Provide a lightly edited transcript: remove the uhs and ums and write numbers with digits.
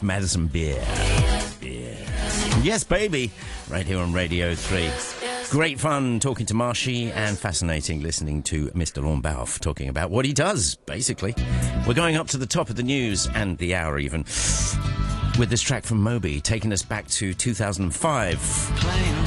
Madison Beer. Yes, baby. Right here on Radio 3. Great fun talking to Marshy and fascinating listening to Mr. Lorne Balfe talking about what he does, basically. We're going up to the top of the news and the hour even with this track from Moby taking us back to 2005.